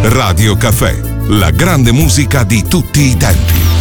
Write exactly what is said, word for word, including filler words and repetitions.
Radio Caffè, la grande musica di tutti i tempi.